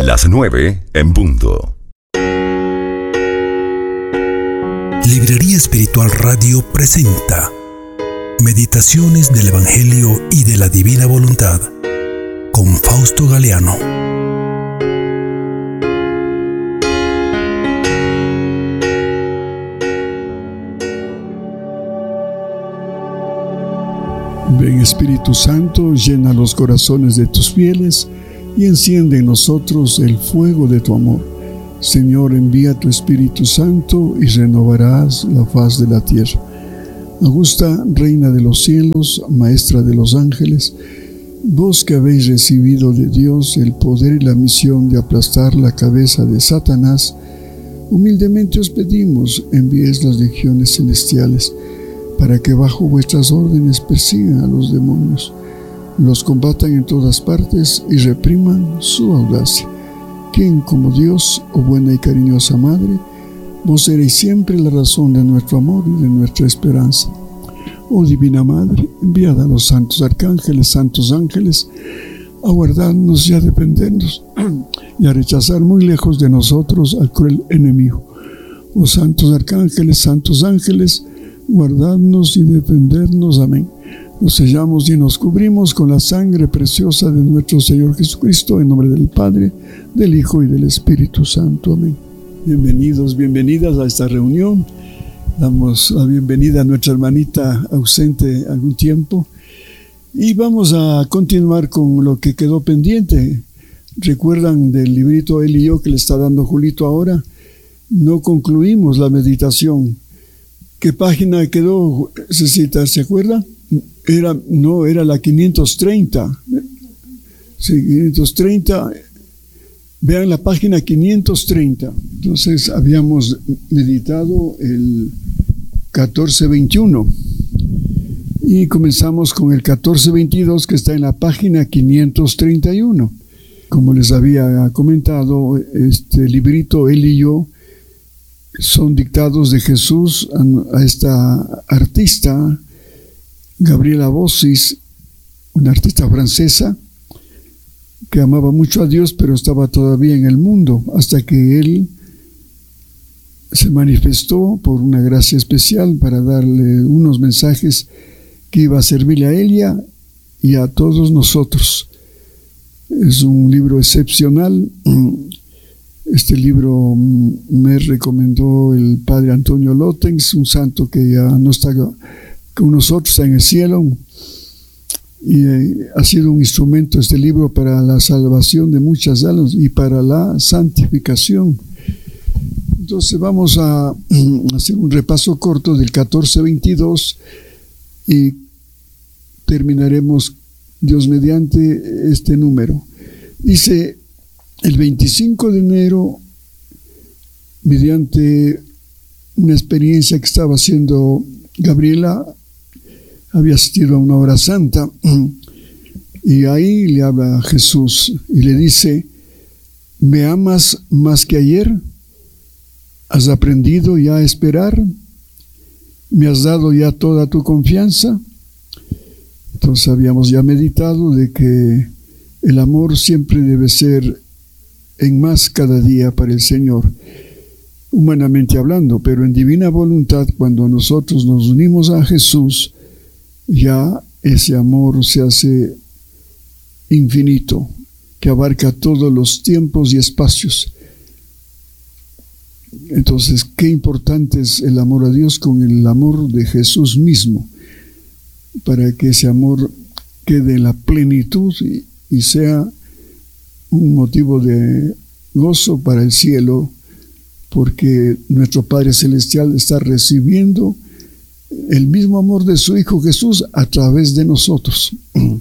Las 9 en punto. Librería Espiritual Radio presenta Meditaciones del Evangelio y de la Divina Voluntad con Fausto Galeano. Ven Espíritu Santo, llena los corazones de tus fieles y enciende en nosotros el fuego de tu amor. Señor, envía tu Espíritu Santo y renovarás la faz de la tierra. Augusta, Reina de los cielos, Maestra de los ángeles, vos que habéis recibido de Dios el poder y la misión de aplastar la cabeza de Satanás, humildemente os pedimos, envíes las legiones celestiales para que bajo vuestras órdenes persigan a los demonios, los combatan en todas partes y repriman su audacia. Quien como Dios, oh buena y cariñosa Madre, vos seréis siempre la razón de nuestro amor y de nuestra esperanza. Oh Divina Madre, enviad a los santos arcángeles, santos ángeles, a guardarnos y a defendernos y a rechazar muy lejos de nosotros al cruel enemigo. Oh santos arcángeles, santos ángeles, guardadnos y defendernos. Amén. Nos sellamos y nos cubrimos con la sangre preciosa de nuestro Señor Jesucristo, en nombre del Padre, del Hijo y del Espíritu Santo. Amén. Bienvenidos, bienvenidas a esta reunión. Damos la bienvenida a nuestra hermanita ausente algún tiempo y vamos a continuar con lo que quedó pendiente. ¿Recuerdan del librito Él y yo que le está dando Julito ahora? No concluimos la meditación. ¿Qué página quedó, Cecita? ¿Se acuerda? Era la 530. Sí, 530. Vean la página 530. Entonces habíamos meditado el 1421 y comenzamos con el 1422 que está en la página 531. Como les había comentado, este librito Él y yo son dictados de Jesús a esta artista, Gabriela Bossis, una artista francesa que amaba mucho a Dios, pero estaba todavía en el mundo, hasta que Él se manifestó por una gracia especial para darle unos mensajes que iba a servirle a ella y a todos nosotros. Es un libro excepcional. Este libro me recomendó el padre Antonio Lotens, un santo que ya no está con nosotros, está en el cielo, y ha sido un instrumento este libro para la salvación de muchas almas y para la santificación. Entonces vamos a hacer un repaso corto del 1422 y terminaremos, Dios mediante, este número. Dice: el 25 de enero, mediante una experiencia que estaba haciendo Gabriela, había asistido a una hora santa y ahí le habla a Jesús y le dice: ¿me amas más que ayer? ¿Has aprendido ya a esperar? ¿Me has dado ya toda tu confianza? Entonces habíamos ya meditado de que el amor siempre debe ser en más cada día para el Señor, humanamente hablando, pero en divina voluntad, cuando nosotros nos unimos a Jesús, ya ese amor se hace infinito, que abarca todos los tiempos y espacios. Entonces, qué importante es el amor a Dios con el amor de Jesús mismo, para que ese amor quede en la plenitud y sea un motivo de gozo para el cielo, porque nuestro Padre Celestial está recibiendo el mismo amor de su Hijo Jesús a través de nosotros.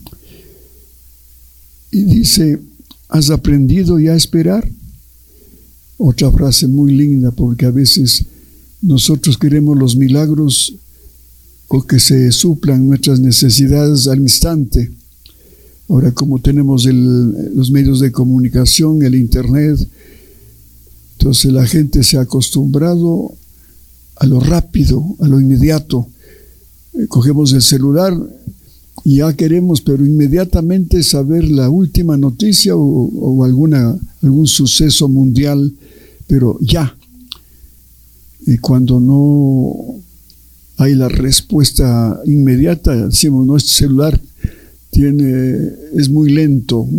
Y dice: ¿has aprendido ya a esperar? Otra frase muy linda, porque a veces nosotros queremos los milagros o que se suplan nuestras necesidades al instante. Ahora, como tenemos los medios de comunicación, el internet, entonces la gente se ha acostumbrado a lo rápido, a lo inmediato. Cogemos el celular ya queremos, pero inmediatamente saber la última noticia o algún suceso mundial, pero ya. Y cuando no hay la respuesta inmediata, decimos, no, este celular es muy lento,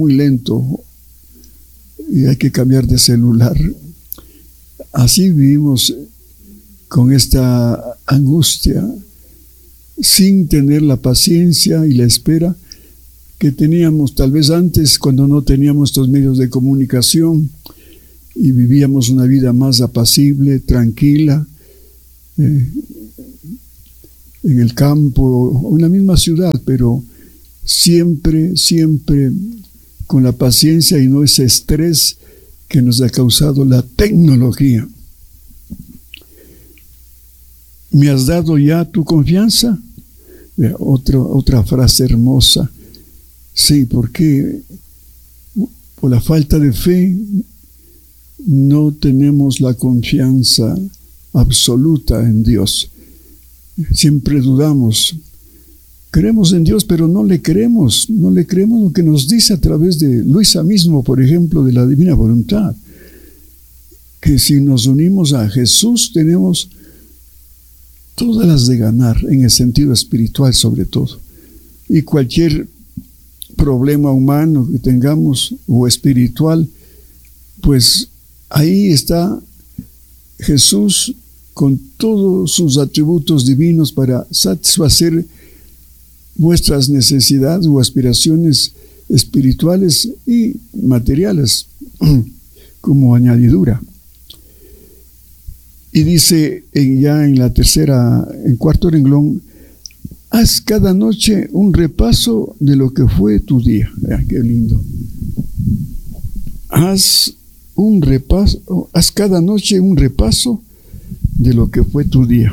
y hay que cambiar de celular. Así vivimos con esta angustia, sin tener la paciencia y la espera que teníamos tal vez antes, cuando no teníamos estos medios de comunicación y vivíamos una vida más apacible, tranquila, en el campo o en la misma ciudad, pero siempre con la paciencia y no ese estrés que nos ha causado la tecnología. ¿Me has dado ya tu confianza? Otra frase hermosa. Sí, porque por la falta de fe no tenemos la confianza absoluta en Dios. Siempre dudamos. Creemos en Dios, pero no le creemos lo que nos dice a través de Luisa mismo, por ejemplo, de la Divina Voluntad. Que si nos unimos a Jesús, tenemos todas las de ganar, en el sentido espiritual sobre todo. Y cualquier problema humano que tengamos o espiritual, pues ahí está Jesús con todos sus atributos divinos para satisfacer vuestras necesidades o aspiraciones espirituales y materiales como añadidura. Y dice ya en cuarto renglón, haz cada noche un repaso de lo que fue tu día. Vean qué lindo. Haz cada noche un repaso de lo que fue tu día.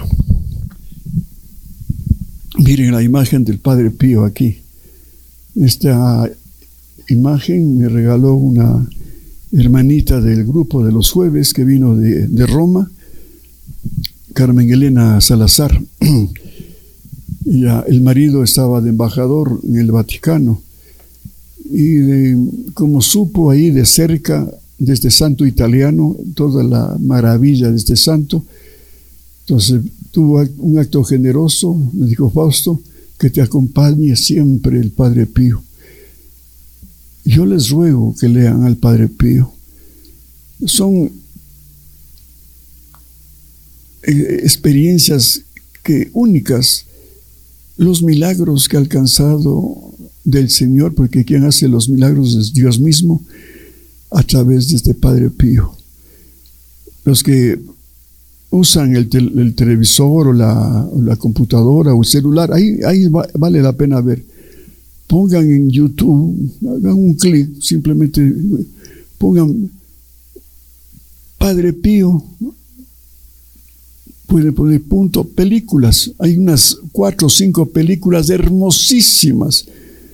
Miren la imagen del Padre Pío aquí. Esta imagen me regaló una hermanita del grupo de los jueves que vino de Roma, Carmen Elena Salazar. Ya, el marido estaba de embajador en el Vaticano y como supo ahí de cerca de este santo italiano, toda la maravilla de este santo, entonces tuvo un acto generoso, me dijo: Fausto, que te acompañe siempre el Padre Pío. Yo les ruego que lean al Padre Pío. Son experiencias únicas, los milagros que ha alcanzado del Señor, porque quien hace los milagros es Dios mismo a través de este Padre Pío. Los que usan el televisor o la computadora o el celular, ahí vale la pena ver. Pongan en YouTube, hagan un clic, simplemente pongan Padre Pío, pueden poner punto, películas. Hay unas 4 o 5 películas hermosísimas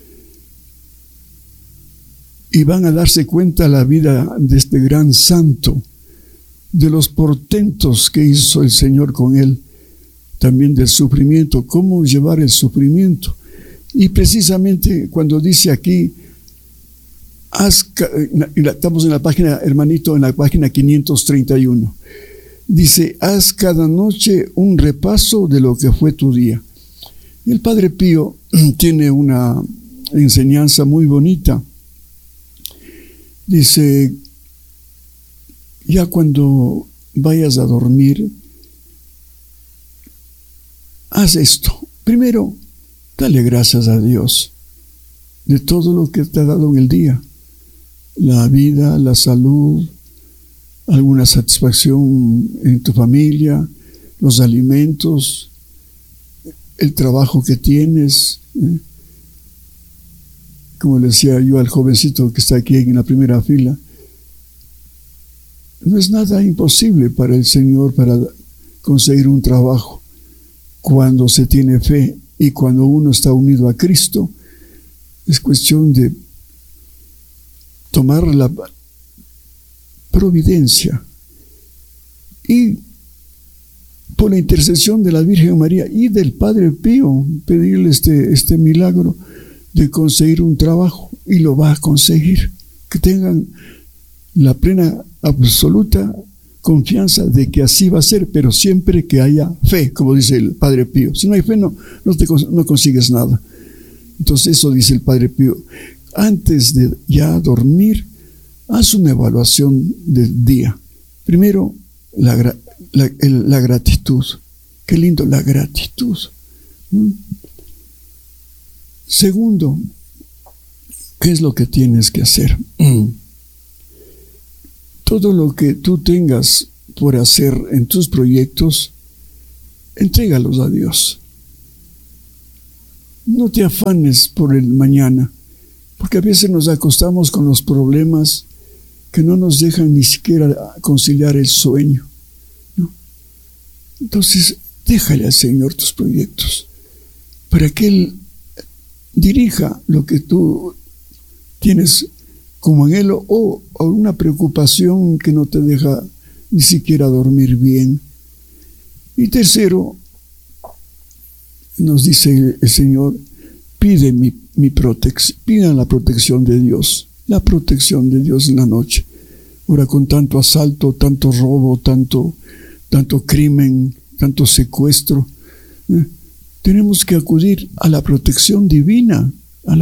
y van a darse cuenta de la vida de este gran santo, de los portentos que hizo el Señor con él, también del sufrimiento, cómo llevar el sufrimiento. Y precisamente cuando dice aquí, estamos en la página, hermanito, en la página 531, dice: haz cada noche un repaso de lo que fue tu día. El Padre Pío tiene una enseñanza muy bonita. Dice: ya cuando vayas a dormir, haz esto. Primero, dale gracias a Dios de todo lo que te ha dado en el día. La vida, la salud, alguna satisfacción en tu familia, los alimentos, el trabajo que tienes. Como le decía yo al jovencito que está aquí en la primera fila, no es nada imposible para el Señor para conseguir un trabajo cuando se tiene fe y cuando uno está unido a Cristo. Es cuestión de tomar la providencia y por la intercesión de la Virgen María y del Padre Pío pedirle este milagro de conseguir un trabajo y lo va a conseguir. Que tengan la plena, absoluta confianza de que así va a ser, pero siempre que haya fe, como dice el Padre Pío. Si no hay fe, no consigues nada. Entonces eso dice el Padre Pío. Antes de ya dormir, haz una evaluación del día. Primero, la gratitud. Qué lindo, la gratitud. Segundo, ¿qué es lo que tienes que hacer? Todo lo que tú tengas por hacer en tus proyectos, entrégalos a Dios. No te afanes por el mañana, porque a veces nos acostamos con los problemas que no nos dejan ni siquiera conciliar el sueño, ¿no? Entonces, déjale al Señor tus proyectos, para que Él dirija lo que tú tienes como anhelo o una preocupación que no te deja ni siquiera dormir bien. Y tercero, nos dice el Señor, pide mi protección, pidan la protección de Dios en la noche. Ahora con tanto asalto, tanto robo, tanto crimen, tanto secuestro, tenemos que acudir a la protección divina,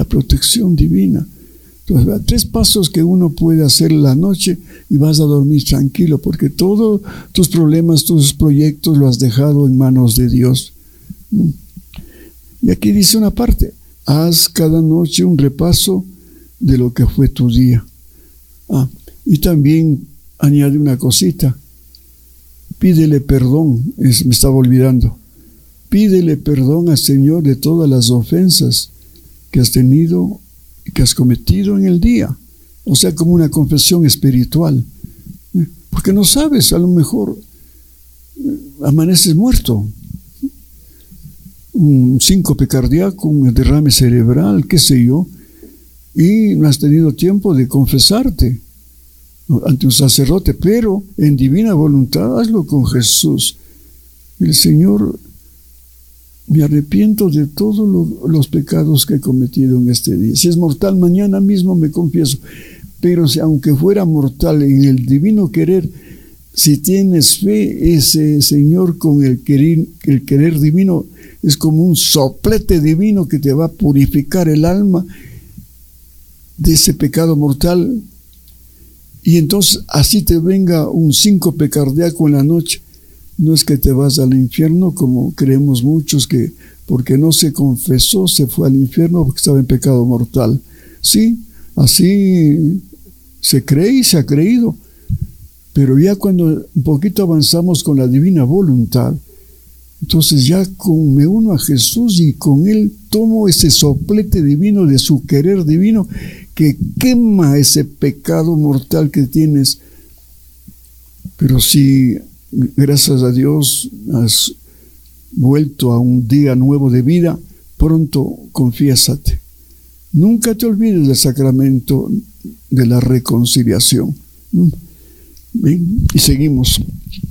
Entonces, 3 pasos que uno puede hacer la noche y vas a dormir tranquilo, porque todos tus problemas, tus proyectos los has dejado en manos de Dios. Y aquí dice una parte, haz cada noche un repaso de lo que fue tu día. Y también añade una cosita, pídele perdón, me estaba olvidando, pídele perdón al Señor de todas las ofensas que has tenido, que has cometido en el día, o sea, como una confesión espiritual, porque no sabes, a lo mejor amaneces muerto, un síncope cardíaco, un derrame cerebral, qué sé yo, y no has tenido tiempo de confesarte ante un sacerdote, pero en divina voluntad hazlo con Jesús. El Señor, me arrepiento de todos los pecados que he cometido en este día. Si es mortal, mañana mismo me confieso. Pero si aunque fuera mortal, en el divino querer, si tienes fe, ese Señor con el querer divino es como un soplete divino que te va a purificar el alma de ese pecado mortal. Y entonces así te venga un síncope cardíaco en la noche, no es que te vas al infierno como creemos muchos, que porque no se confesó se fue al infierno porque estaba en pecado mortal. Sí, así se cree y se ha creído, pero ya cuando un poquito avanzamos con la divina voluntad, entonces ya me uno a Jesús y con Él tomo ese soplete divino de su querer divino que quema ese pecado mortal que tienes. Pero si gracias a Dios has vuelto a un día nuevo de vida, pronto confiésate. Nunca te olvides del sacramento de la reconciliación. Bien, y seguimos.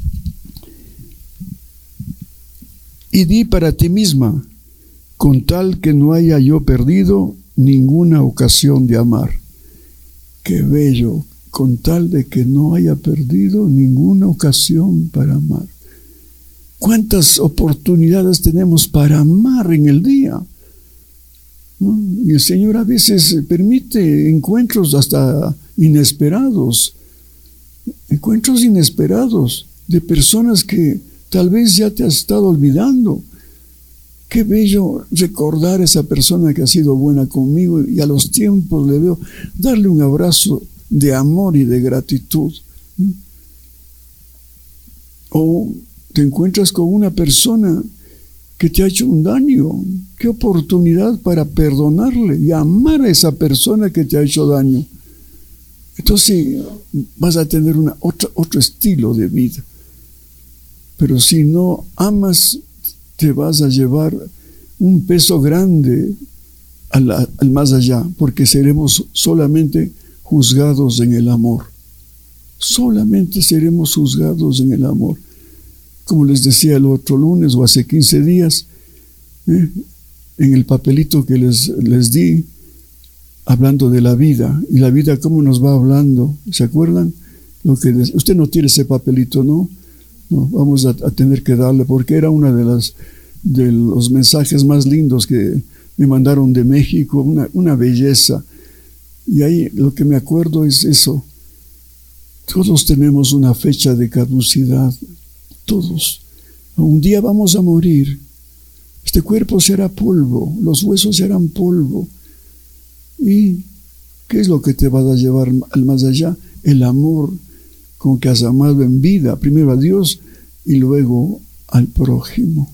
Y di para ti misma, con tal que no haya yo perdido ninguna ocasión de amar. Qué bello, con tal de que no haya perdido ninguna ocasión para amar. ¿Cuántas oportunidades tenemos para amar en el día? ¿No? Y el Señor a veces permite encuentros hasta inesperados, de personas que tal vez ya te has estado olvidando. Qué bello recordar a esa persona que ha sido buena conmigo y a los tiempos le veo, darle un abrazo de amor y de gratitud. O te encuentras con una persona que te ha hecho un daño. Qué oportunidad para perdonarle y amar a esa persona que te ha hecho daño. Entonces vas a tener otro estilo de vida. Pero si no amas, te vas a llevar un peso grande al más allá, porque seremos solamente juzgados en el amor. Solamente seremos juzgados en el amor. Como les decía el otro lunes o hace 15 días, en el papelito que les di, hablando de la vida, y la vida cómo nos va hablando, ¿se acuerdan? Usted no tiene ese papelito, ¿no? No, vamos a tener que darle, porque era una de los mensajes más lindos que me mandaron de México, una belleza. Y ahí lo que me acuerdo es eso. Todos tenemos una fecha de caducidad, todos. Un día vamos a morir. Este cuerpo será polvo, los huesos serán polvo. ¿Y qué es lo que te va a llevar al más allá? El amor con que has amado en vida, primero a Dios y luego al prójimo.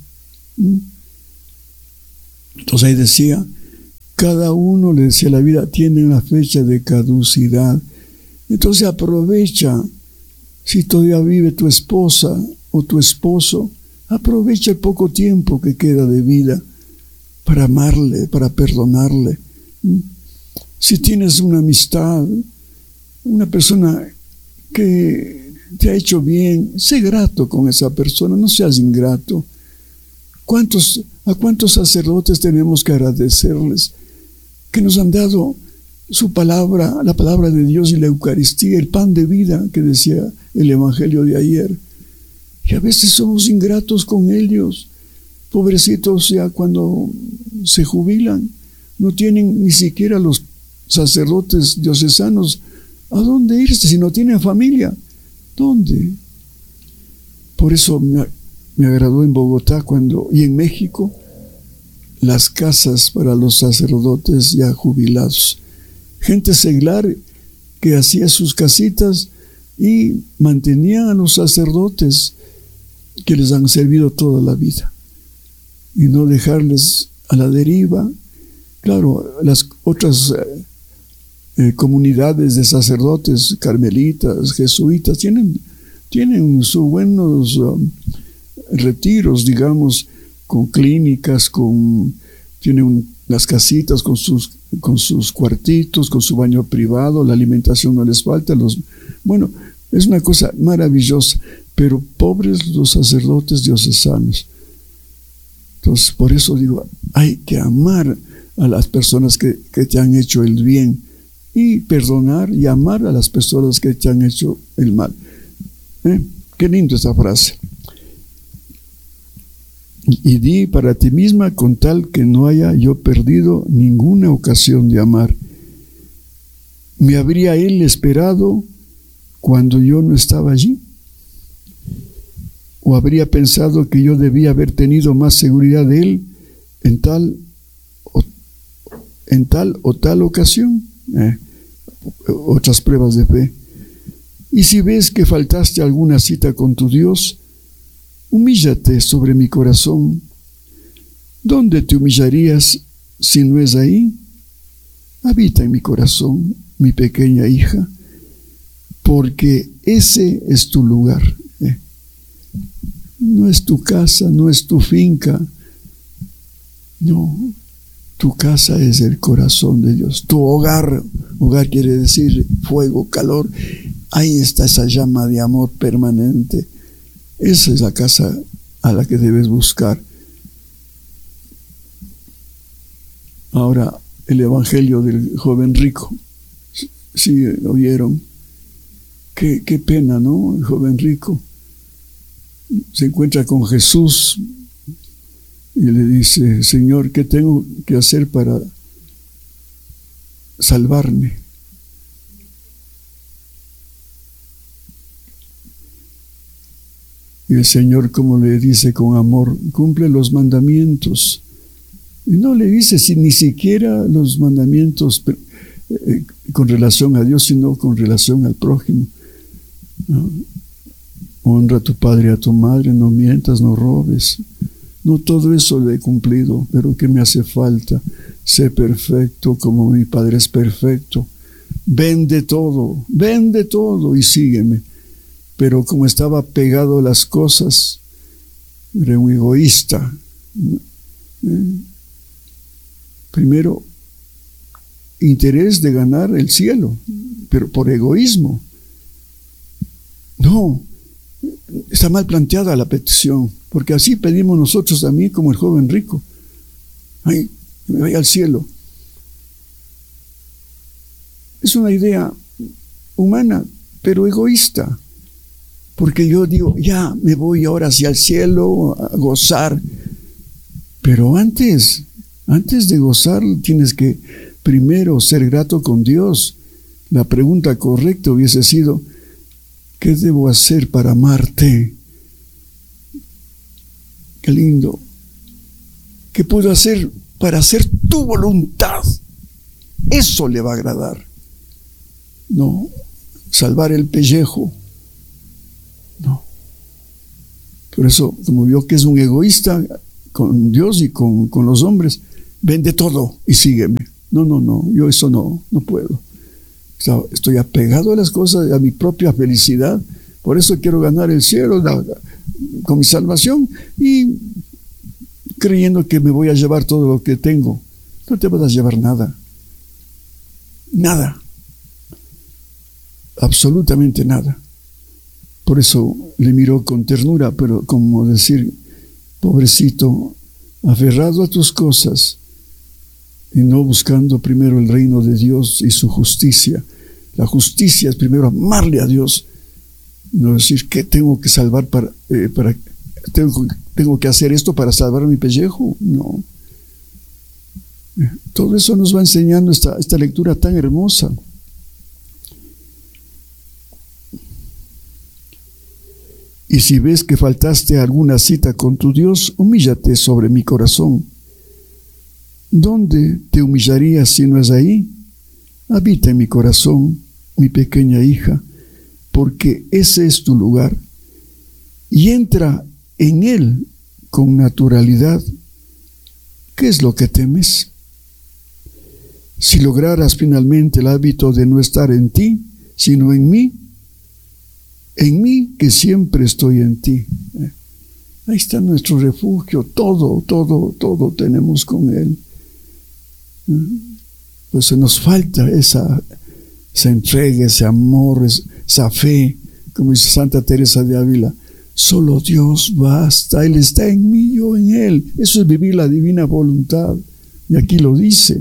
Entonces ahí decía, cada uno, le decía, la vida tiene una fecha de caducidad. Entonces aprovecha, si todavía vive tu esposa o tu esposo, aprovecha el poco tiempo que queda de vida para amarle, para perdonarle. Si tienes una amistad, una persona que te ha hecho bien, sé grato con esa persona, no seas ingrato. ¿A cuántos sacerdotes tenemos que agradecerles que nos han dado su palabra, la palabra de Dios y la Eucaristía, el pan de vida que decía el Evangelio de ayer? Y a veces somos ingratos con ellos. Pobrecitos, ya cuando se jubilan, no tienen ni siquiera los sacerdotes diocesanos a dónde irse si no tienen familia. ¿Dónde? Por eso me agradó en Bogotá y en México las casas para los sacerdotes ya jubilados. Gente seglar que hacía sus casitas y mantenían a los sacerdotes que les han servido toda la vida y no dejarles a la deriva. Claro, las otras comunidades de sacerdotes, carmelitas, jesuitas, tienen sus buenos retiros, digamos, con clínicas, tienen las casitas con sus cuartitos, con su baño privado, la alimentación no les falta, bueno, es una cosa maravillosa, pero pobres los sacerdotes diocesanos. Entonces, por eso digo, hay que amar a las personas que te han hecho el bien y perdonar y amar a las personas que te han hecho el mal. Qué lindo esta frase. Y di para ti misma con tal que no haya yo perdido ninguna ocasión de amar. ¿Me habría él esperado cuando yo no estaba allí? ¿O habría pensado que yo debía haber tenido más seguridad de él en tal o tal ocasión? Otras pruebas de fe. Y si ves que faltaste alguna cita con tu Dios, humíllate sobre mi corazón. ¿Dónde te humillarías si no es ahí? Habita en mi corazón, mi pequeña hija, porque ese es tu lugar. No es tu casa, no es tu finca. No, tu casa es el corazón de Dios. Tu hogar, hogar quiere decir fuego, calor. Ahí está esa llama de amor permanente. Esa es la casa a la que debes buscar. Ahora, el evangelio del joven rico. Sí, oyeron. Qué pena, ¿no? El joven rico se encuentra con Jesús y le dice: Señor, ¿qué tengo que hacer para salvarme? Y el Señor, como le dice con amor, cumple los mandamientos. Y no le dice ni siquiera los mandamientos con relación a Dios, sino con relación al prójimo. ¿No? Honra a tu padre y a tu madre, no mientas, no robes. No, todo eso lo he cumplido, pero ¿qué me hace falta? Sé perfecto como mi Padre es perfecto. Vende todo y sígueme. Pero como estaba pegado a las cosas, era un egoísta. Primero, interés de ganar el cielo, pero por egoísmo. No, está mal planteada la petición, porque así pedimos nosotros también como el joven rico. ay, me vaya al cielo. Es una idea humana, pero egoísta, porque yo digo, ya me voy ahora hacia el cielo a gozar, pero antes de gozar tienes que primero ser grato con Dios. La pregunta correcta hubiese sido, ¿qué debo hacer para amarte? Qué lindo. ¿Qué puedo hacer para hacer tu voluntad? Eso le va a agradar. No, salvar el pellejo. No. Por eso, como vio que es un egoísta con Dios y con los hombres, vende todo y sígueme. No, yo eso no puedo. Estoy apegado a las cosas, a mi propia felicidad. Por eso quiero ganar el cielo con mi salvación y creyendo que me voy a llevar todo lo que tengo. No te vas a llevar nada. Nada. Absolutamente nada. Por eso le miró con ternura, pero como decir, pobrecito, aferrado a tus cosas y no buscando primero el reino de Dios y su justicia. La justicia es primero amarle a Dios, no decir que tengo que salvar tengo que hacer esto para salvar mi pellejo. No. Todo eso nos va enseñando esta lectura tan hermosa. Y si ves que faltaste a alguna cita con tu Dios, humíllate sobre mi corazón. ¿Dónde te humillarías si no es ahí? Habita en mi corazón, mi pequeña hija, porque ese es tu lugar. Y entra en él con naturalidad. ¿Qué es lo que temes? Si lograras finalmente el hábito de no estar en ti, sino en mí que siempre estoy en ti. Ahí está nuestro refugio, todo tenemos con Él. Pues nos falta esa entrega, ese amor, esa fe, como dice Santa Teresa de Ávila. Solo Dios basta, Él está en mí, yo en Él. Eso es vivir la divina voluntad. Y aquí lo dice.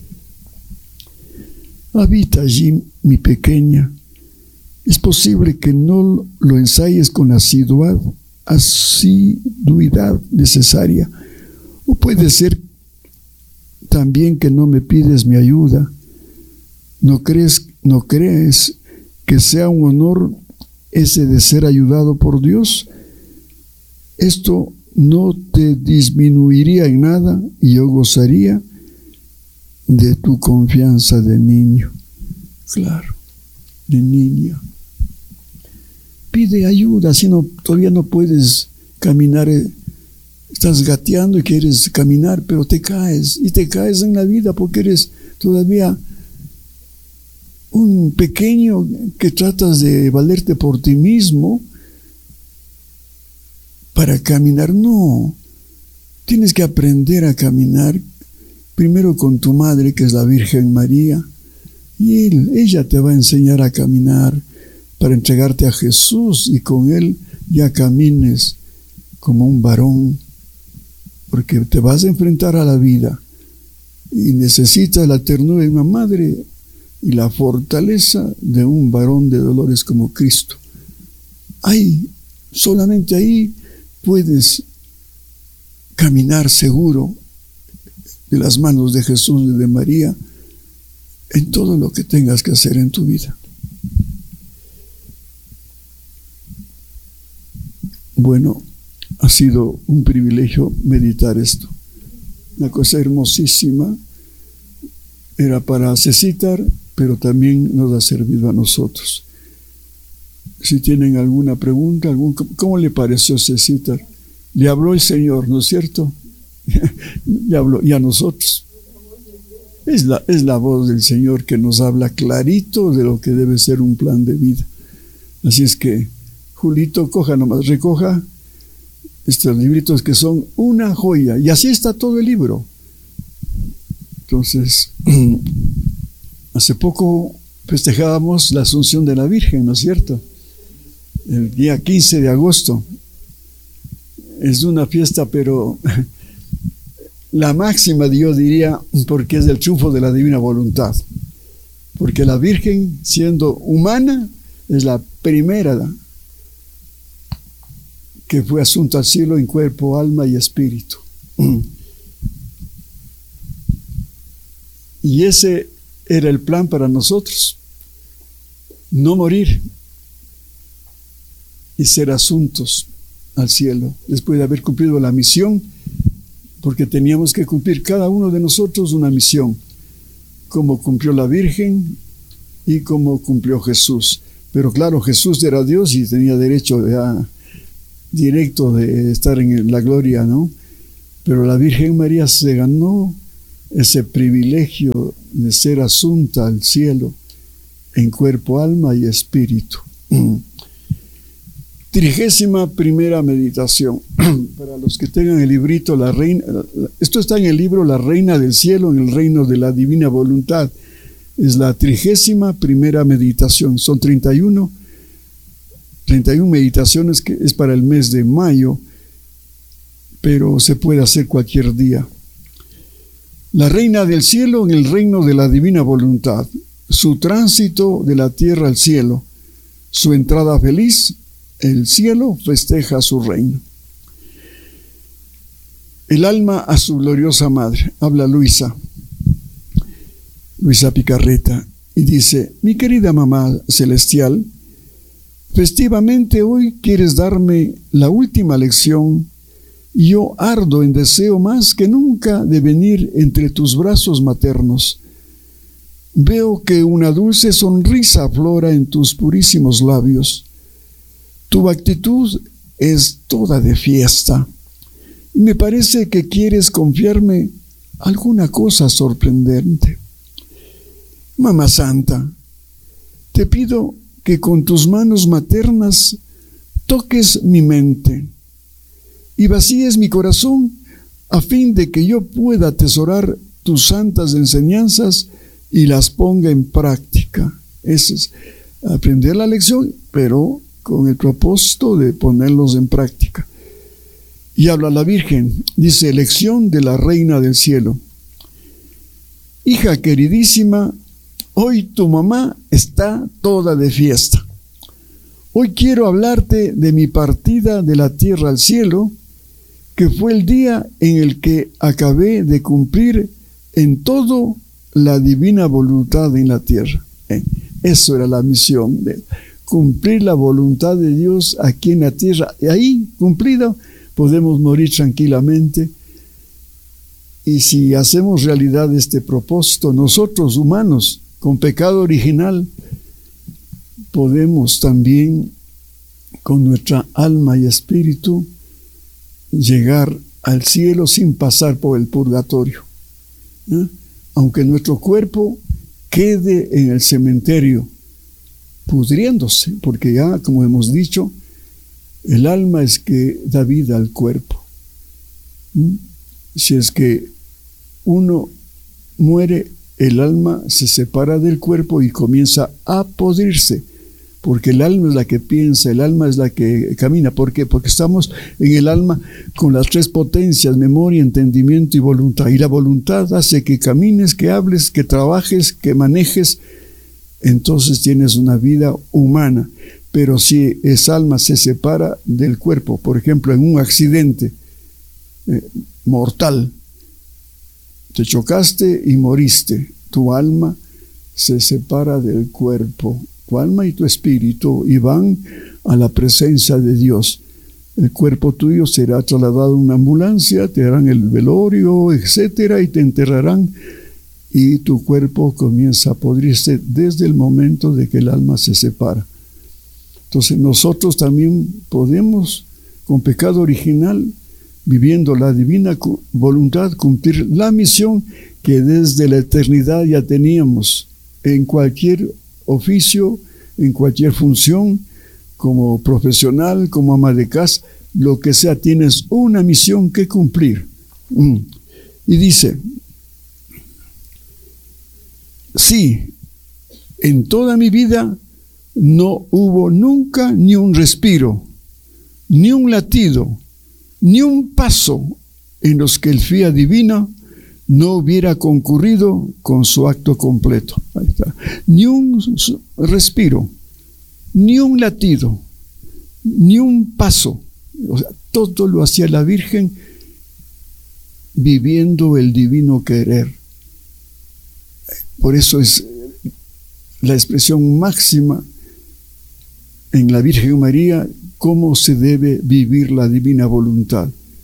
Habita allí, mi pequeña. Es posible que no lo ensayes con asiduidad necesaria. O puede ser también que no me pides mi ayuda. ¿No crees que sea un honor ese de ser ayudado por Dios? Esto no te disminuiría en nada y yo gozaría de tu confianza de niño. Claro, de niña. Pide ayuda, si no, todavía no puedes caminar, estás gateando y quieres caminar, pero te caes en la vida porque eres todavía un pequeño que tratas de valerte por ti mismo para caminar. No, tienes que aprender a caminar primero con tu madre, que es la Virgen María, y ella te va a enseñar a caminar para entregarte a Jesús y con Él ya camines como un varón, porque te vas a enfrentar a la vida y necesitas la ternura de una madre y la fortaleza de un varón de dolores como Cristo. Solamente ahí puedes caminar seguro de las manos de Jesús y de María en todo lo que tengas que hacer en tu vida. Bueno, ha sido un privilegio meditar esto. Una cosa hermosísima. Era para Cecitar, pero también nos ha servido a nosotros. Si tienen alguna pregunta, ¿cómo le pareció Cecitar? Le habló el Señor, ¿no es cierto? Le habló, y a nosotros. Es la voz del Señor que nos habla clarito de lo que debe ser un plan de vida. Así es que, Julito, recoja estos libritos que son una joya. Y así está todo el libro. Entonces, hace poco festejábamos la Asunción de la Virgen, ¿no es cierto? El día 15 de agosto. Es una fiesta, pero la máxima, yo diría, porque es el triunfo de la divina voluntad. Porque la Virgen, siendo humana, es la primera que fue asunta al cielo en cuerpo, alma y espíritu. Y ese era el plan para nosotros: no morir y ser asuntos al cielo después de haber cumplido la misión, porque teníamos que cumplir cada uno de nosotros una misión, como cumplió la Virgen y como cumplió Jesús. Pero claro, Jesús era Dios y tenía derecho directo de estar en la gloria, ¿no? Pero la Virgen María se ganó ese privilegio de ser asunta al cielo en cuerpo, alma y espíritu. 31ª meditación. Para los que tengan el librito, la reina, esto está en el libro La Reina del Cielo en el Reino de la Divina Voluntad. Es la 31ª meditación. Son 31 meditaciones, que es para el mes de mayo, pero se puede hacer cualquier día. La Reina del Cielo en el Reino de la Divina Voluntad. Su tránsito de la tierra al cielo. Su entrada feliz. El cielo festeja su reino. El alma a su gloriosa madre. Habla Luisa Picarreta, y dice: mi querida mamá celestial, festivamente hoy quieres darme la última lección, y yo ardo en deseo más que nunca de venir entre tus brazos maternos. Veo que una dulce sonrisa aflora en tus purísimos labios. Tu actitud es toda de fiesta, y me parece que quieres confiarme alguna cosa sorprendente. Mamá Santa, te pido que con tus manos maternas toques mi mente y vacíes mi corazón a fin de que yo pueda atesorar tus santas enseñanzas y las ponga en práctica. Eso es aprender la lección, pero con el propósito de ponerlos en práctica. Y habla la Virgen, dice: lección de la Reina del Cielo. Hija queridísima, hoy tu mamá está toda de fiesta. Hoy quiero hablarte de mi partida de la tierra al cielo, que fue el día en el que acabé de cumplir en todo la divina voluntad en la tierra. Eso era la misión, de cumplir la voluntad de Dios aquí en la tierra. Y ahí, cumplido, podemos morir tranquilamente. Y si hacemos realidad este propósito, nosotros humanos, con pecado original, podemos también, con nuestra alma y espíritu, llegar al cielo sin pasar por el purgatorio. Aunque nuestro cuerpo quede en el cementerio, pudriéndose, porque ya, como hemos dicho, el alma es que da vida al cuerpo. Si es que uno muere, el alma se separa del cuerpo y comienza a podrirse, porque el alma es la que piensa, el alma es la que camina. ¿Por qué? Porque estamos en el alma con las 3 potencias: memoria, entendimiento y voluntad. Y la voluntad hace que camines, que hables, que trabajes, que manejes. Entonces tienes una vida humana. Pero si esa alma se separa del cuerpo, por ejemplo, en un accidente mortal, te chocaste y moriste, tu alma se separa del cuerpo. Tu alma y tu espíritu, y van a la presencia de Dios. El cuerpo tuyo será trasladado en una ambulancia, te harán el velorio, etcétera, y te enterrarán, y tu cuerpo comienza a podrirse desde el momento de que el alma se separa. Entonces nosotros también podemos, con pecado original, viviendo la divina voluntad, cumplir la misión que desde la eternidad ya teníamos en cualquier oficio, en cualquier función, como profesional, como ama de casa, lo que sea, tienes una misión que cumplir. Y dice: sí, en toda mi vida no hubo nunca ni un respiro, ni un latido, ni un paso en los que el fiat divino no hubiera concurrido con su acto completo. Ahí está. Ni un respiro, ni un latido, ni un paso. O sea, todo lo hacía la Virgen viviendo el divino querer. Por eso es la expresión máxima en la Virgen María, cómo se debe vivir la divina voluntad.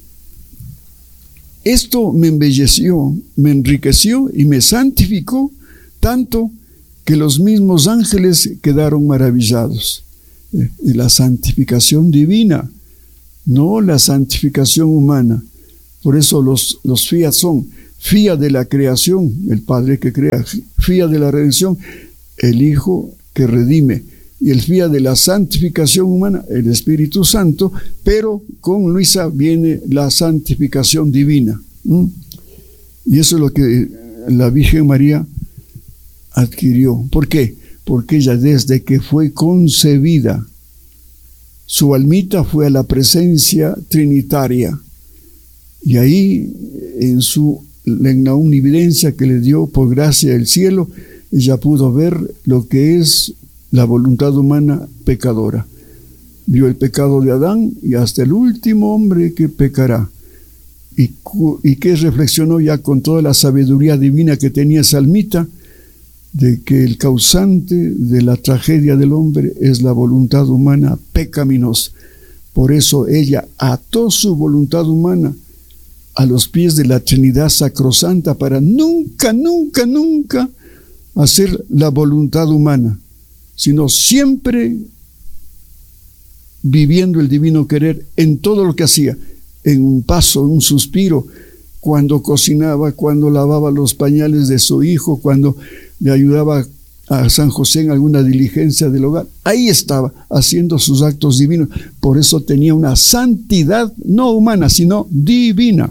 Esto me embelleció, me enriqueció y me santificó tanto que los mismos ángeles quedaron maravillados. Y la santificación divina, no la santificación humana. Por eso los fiat son fiat de la creación, el Padre que crea; fiat de la redención, el Hijo que redime; y el fiat de la santificación humana, el Espíritu Santo. Pero con Luisa viene la santificación divina. Y eso es lo que la Virgen María adquirió. ¿Por qué? Porque ella, desde que fue concebida, su almita fue a la presencia trinitaria. Y ahí, en la omnividencia que le dio por gracia del cielo, ella pudo ver lo que es la voluntad humana pecadora. Vio el pecado de Adán y hasta el último hombre que pecará. Y que reflexionó ya con toda la sabiduría divina que tenía esa almita, de que el causante de la tragedia del hombre es la voluntad humana pecaminosa. Por eso ella ató su voluntad humana a los pies de la Trinidad Sacrosanta, para nunca, nunca, nunca hacer la voluntad humana, sino siempre viviendo el divino querer en todo lo que hacía, en un paso, en un suspiro, cuando cocinaba, cuando lavaba los pañales de su hijo, cuando le ayudaba a San José en alguna diligencia del hogar. Ahí estaba haciendo sus actos divinos. Por eso tenía una santidad no humana, sino divina.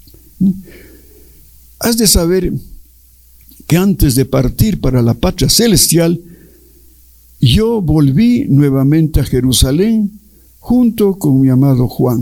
Has de saber que antes de partir para la patria celestial, yo volví nuevamente a Jerusalén junto con mi amado Juan.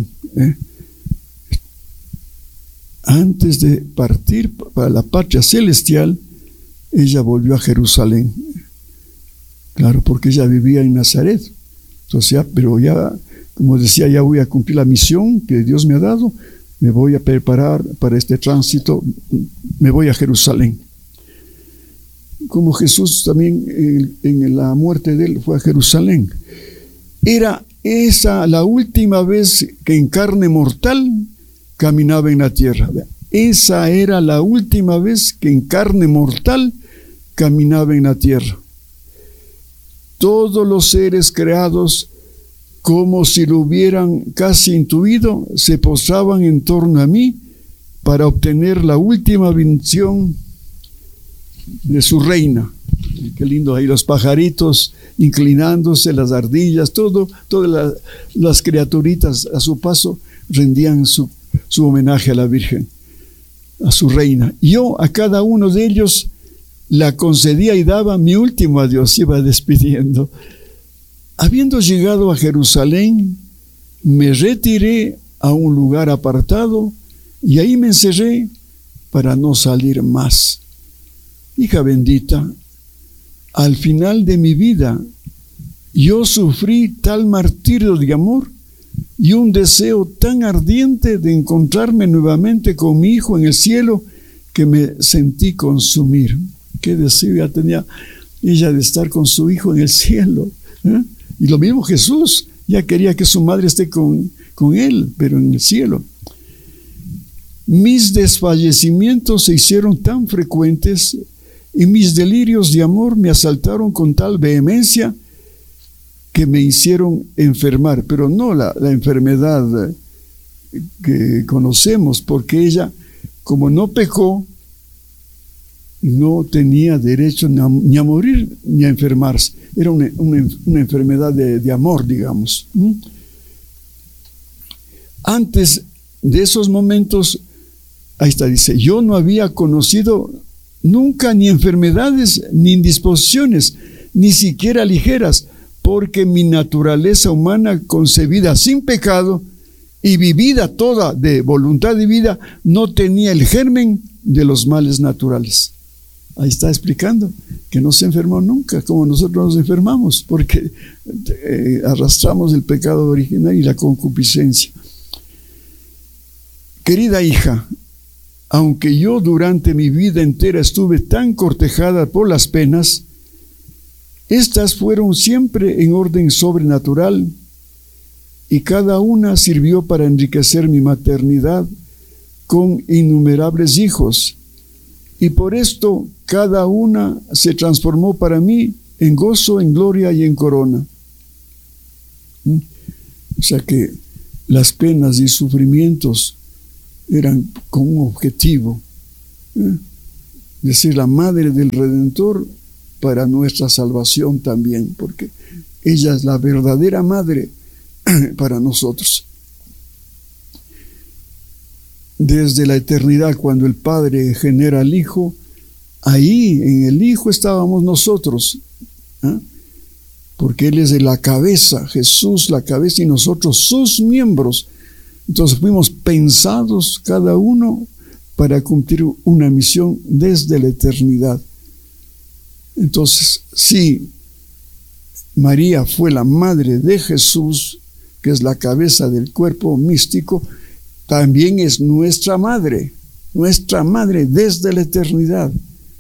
Antes de partir para la patria celestial, ella volvió a Jerusalén. Claro, porque ella vivía en Nazaret. Entonces ya, pero ya, como decía, ya voy a cumplir la misión que Dios me ha dado. Me voy a preparar para este tránsito. Me voy a Jerusalén. Como Jesús también en la muerte de él fue a Jerusalén. Era esa la última vez que en carne mortal caminaba en la tierra. Esa era la última vez que en carne mortal caminaba en la tierra. Todos los seres creados, como si lo hubieran casi intuido, se postraban en torno a mí para obtener la última bendición de su reina. Qué lindo ahí los pajaritos inclinándose, las ardillas, todas las criaturitas a su paso rendían su homenaje a la Virgen, a su reina. Yo a cada uno de ellos la concedía y daba mi último adiós, iba despidiendo. Habiendo llegado a Jerusalén, me retiré a un lugar apartado y ahí me encerré para no salir más. Hija bendita, al final de mi vida, yo sufrí tal martirio de amor y un deseo tan ardiente de encontrarme nuevamente con mi hijo en el cielo, que me sentí consumir. Qué deseo ya tenía ella de estar con su hijo en el cielo, Y lo mismo Jesús, ya quería que su madre esté con él, pero en el cielo. Mis desfallecimientos se hicieron tan frecuentes y mis delirios de amor me asaltaron con tal vehemencia que me hicieron enfermar, pero no la enfermedad que conocemos, porque ella, como no pecó, no tenía derecho ni a morir ni a enfermarse. Era una enfermedad de amor, digamos. Antes de esos momentos, ahí está, dice, yo no había conocido nunca ni enfermedades ni indisposiciones, ni siquiera ligeras, porque mi naturaleza humana concebida sin pecado y vivida toda de voluntad divina, no tenía el germen de los males naturales. Ahí está explicando que no se enfermó nunca, como nosotros nos enfermamos, porque arrastramos el pecado original y la concupiscencia. Querida hija, aunque yo durante mi vida entera estuve tan cortejada por las penas, estas fueron siempre en orden sobrenatural y cada una sirvió para enriquecer mi maternidad con innumerables hijos. Y por esto cada una se transformó para mí en gozo, en gloria y en corona. O sea que las penas y sufrimientos eran con un objetivo, decir, la madre del Redentor para nuestra salvación también, porque ella es la verdadera madre para nosotros. Desde la eternidad, cuando el Padre genera al Hijo, ahí en el Hijo estábamos nosotros, porque Él es de la cabeza, Jesús la cabeza y nosotros sus miembros. Entonces fuimos pensados cada uno para cumplir una misión desde la eternidad. Entonces, sí, María fue la madre de Jesús, que es la cabeza del cuerpo místico, también es nuestra madre desde la eternidad.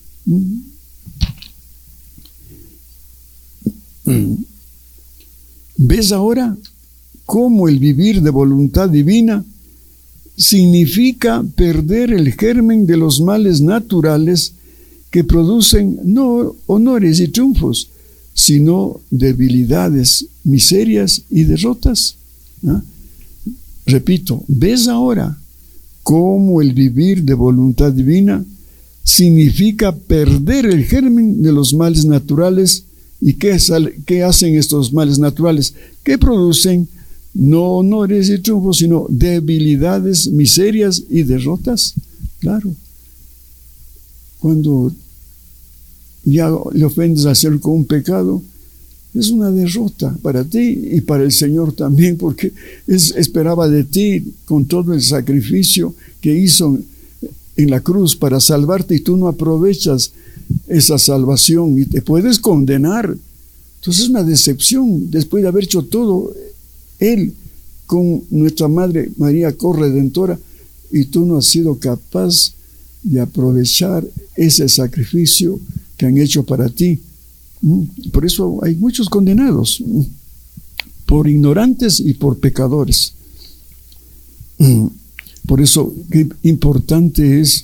¿Ves ahora cómo el vivir de voluntad divina significa perder el germen de los males naturales que producen no honores y triunfos, sino debilidades, miserias y derrotas? Repito, ¿ves ahora cómo el vivir de voluntad divina significa perder el germen de los males naturales? ¿Y qué hacen estos males naturales? Que producen no honores y triunfos, sino debilidades, miserias y derrotas. Claro. Cuando ya le ofendes al Señor con un pecado, es una derrota para ti y para el Señor también, porque Él esperaba de ti con todo el sacrificio que hizo en la cruz para salvarte, y tú no aprovechas esa salvación y te puedes condenar. Entonces es una decepción después de haber hecho todo Él con nuestra Madre María Corredentora, y tú no has sido capaz de aprovechar ese sacrificio que han hecho para ti. Por eso hay muchos condenados, por ignorantes y por pecadores. Por eso qué importante es,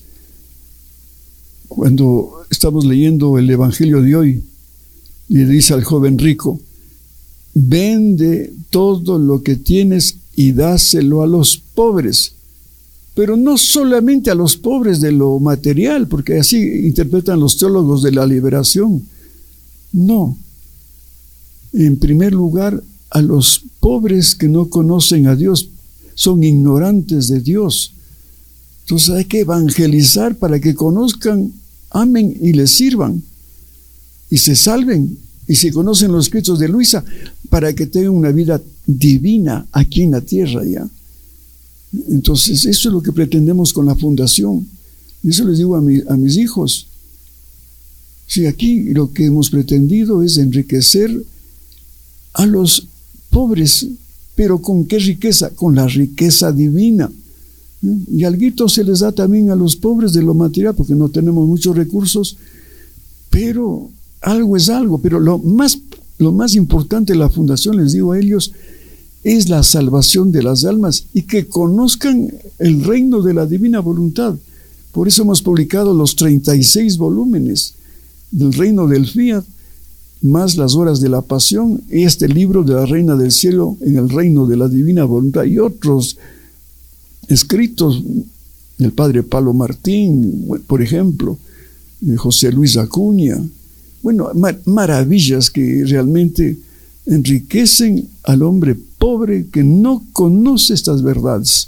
cuando estamos leyendo el Evangelio de hoy, le dice al joven rico: vende todo lo que tienes y dáselo a los pobres. Pero no solamente a los pobres de lo material, porque así interpretan los teólogos de la liberación. No. En primer lugar, a los pobres que no conocen a Dios, son ignorantes de Dios. Entonces hay que evangelizar para que conozcan, amen y les sirvan y se salven. Y si conocen los escritos de Luisa, para que tengan una vida divina aquí en la tierra ya. Entonces eso es lo que pretendemos con la fundación. Y eso les digo a mis hijos. Sí, aquí lo que hemos pretendido es enriquecer a los pobres, pero ¿con qué riqueza? Con la riqueza divina. Y alguito se les da también a los pobres de lo material, porque no tenemos muchos recursos, pero algo es algo. Pero lo más importante de la fundación, les digo a ellos, es la salvación de las almas y que conozcan el reino de la divina voluntad. Por eso hemos publicado los 36 volúmenes del reino del Fiat, más las horas de la pasión, este libro de la Reina del Cielo en el reino de la divina voluntad, y otros escritos del padre Pablo Martín, por ejemplo, José Luis Acuña. Bueno, maravillas que realmente enriquecen al hombre pobre que no conoce estas verdades.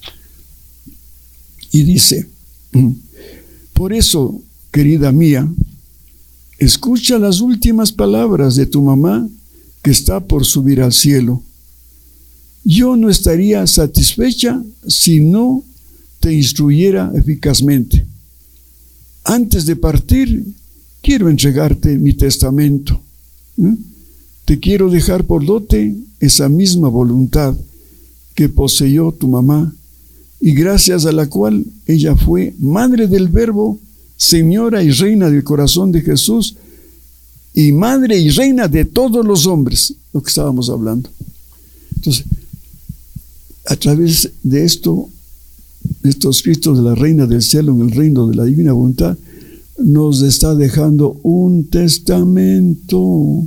Y dice: por eso, querida mía, escucha las últimas palabras de tu mamá que está por subir al cielo. yo no estaría satisfecha si no te instruyera eficazmente. Antes de partir, quiero entregarte mi testamento. Te quiero dejar por dote esa misma voluntad que poseyó tu mamá y gracias a la cual ella fue madre del Verbo, señora y reina del corazón de Jesús y madre y reina de todos los hombres, lo que estábamos hablando. Entonces, a través de estos Cristos de la Reina del Cielo en el reino de la divina voluntad, nos está dejando un testamento,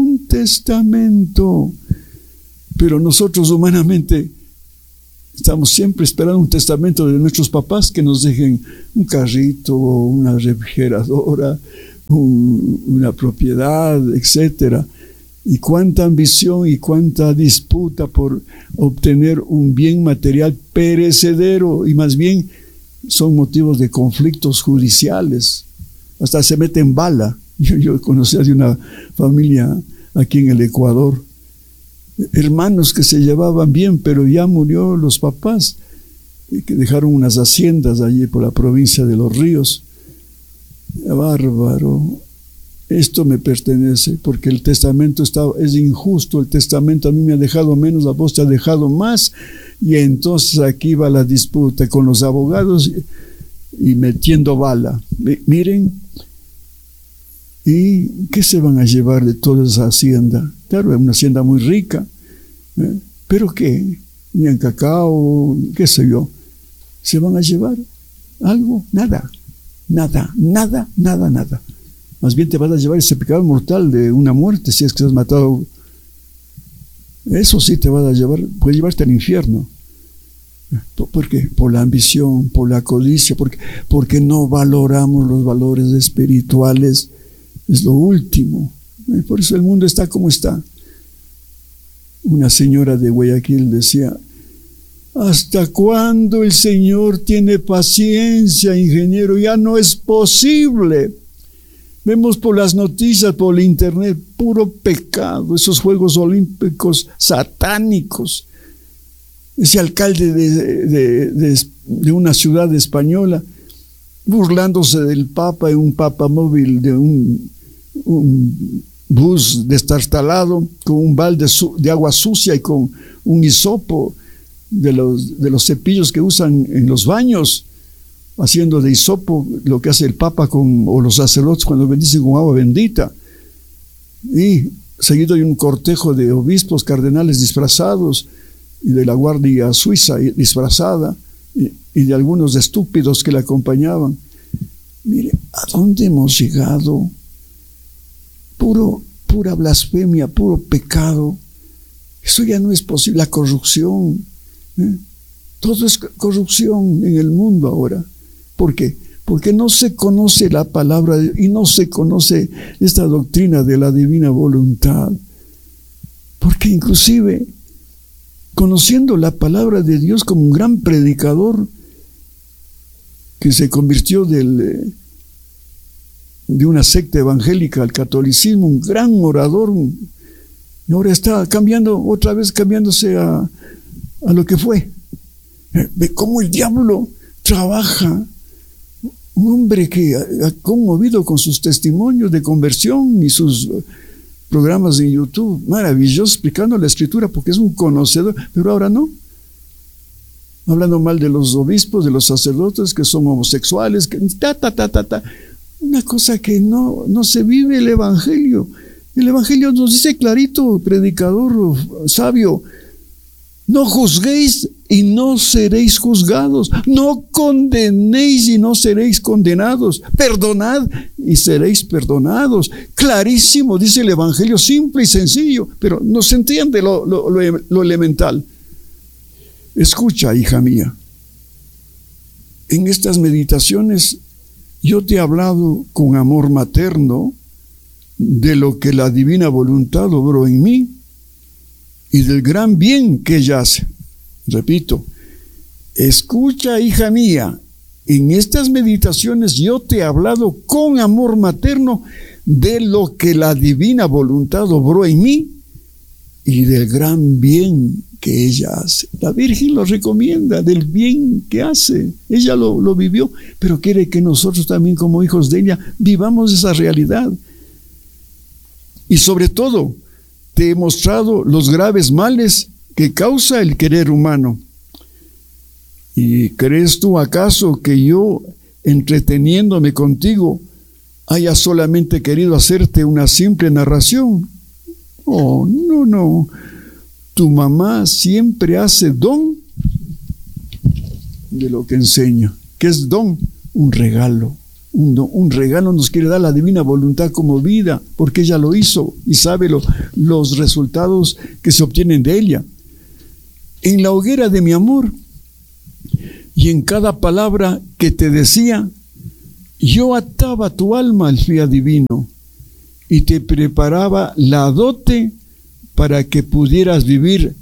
pero nosotros humanamente estamos siempre esperando un testamento de nuestros papás que nos dejen un carrito, una refrigeradora, una propiedad, etcétera. Y cuánta ambición y cuánta disputa por obtener un bien material perecedero, y más bien son motivos de conflictos judiciales. Hasta se meten bala. Yo conocía de una familia aquí en el Ecuador, hermanos que se llevaban bien, pero ya murió los papás, que dejaron unas haciendas allí por la provincia de Los Ríos. Bárbaro. Esto me pertenece, porque el testamento es injusto. El testamento a mí me ha dejado menos, a vos te ha dejado más, y entonces aquí va la disputa con los abogados y metiendo bala. Miren, ¿y qué se van a llevar de toda esa hacienda? Claro, es una hacienda muy rica, pero ¿qué? Ni en cacao, qué sé yo. ¿Se van a llevar algo? Nada. Más bien te vas a llevar ese pecado mortal de una muerte, si es que has matado. Eso sí te vas a llevar, puede llevarte al infierno. ¿Por qué? Por la ambición, por la codicia, porque no valoramos los valores espirituales. Es lo último. Por eso el mundo está como está. Una señora de Guayaquil decía: ¿hasta cuándo el Señor tiene paciencia, ingeniero? Ya no es posible. Vemos por las noticias, por el internet, puro pecado, esos Juegos Olímpicos satánicos. Ese alcalde de una ciudad española burlándose del Papa en un papamóvil de un bus destartalado con un balde de agua sucia y con un hisopo de los cepillos que usan en los baños, haciendo de hisopo lo que hace el Papa o los sacerdotes cuando bendicen con agua bendita. Y seguido hay un cortejo de obispos, cardenales disfrazados, y de la guardia suiza disfrazada, y de algunos estúpidos que le acompañaban. Mire, ¿a dónde hemos llegado? Pura blasfemia, puro pecado. Eso ya no es posible. La corrupción, todo es corrupción en el mundo ahora. ¿Por qué? Porque no se conoce la palabra y no se conoce esta doctrina de la divina voluntad. Porque inclusive, conociendo la palabra de Dios como un gran predicador que se convirtió de una secta evangélica al catolicismo, un gran orador, y ahora está cambiándose a lo que fue. Ve cómo el diablo trabaja. Un hombre que ha conmovido con sus testimonios de conversión y sus programas en YouTube, maravilloso, explicando la escritura porque es un conocedor, pero ahora no. Hablando mal de los obispos, de los sacerdotes que son homosexuales, una cosa que no se vive el Evangelio. El Evangelio nos dice clarito, predicador sabio: no juzguéis y no seréis juzgados, no condenéis y no seréis condenados, perdonad y seréis perdonados. Clarísimo, dice el Evangelio, simple y sencillo, pero no se entiende lo elemental. Escucha, hija mía, en estas meditaciones yo te he hablado con amor materno de lo que la divina voluntad obró en mí y del gran bien que ella hace. Repito, escucha, hija mía, en estas meditaciones yo te he hablado con amor materno de lo que la divina voluntad obró en mí y del gran bien que ella hace. La Virgen lo recomienda del bien que hace. Ella lo vivió, pero quiere que nosotros también como hijos de ella vivamos esa realidad. Y sobre todo, te he mostrado los graves males que causa el querer humano. ¿Y crees tú acaso que yo, entreteniéndome contigo, haya solamente querido hacerte una simple narración? Oh, no. Tu mamá siempre hace don de lo que enseña. ¿Qué es don? Un regalo. Un regalo nos quiere dar la divina voluntad como vida, porque ella lo hizo y sabe los resultados que se obtienen de ella. En la hoguera de mi amor y en cada palabra que te decía, yo ataba tu alma al fiat divino y te preparaba la dote para que pudieras vivir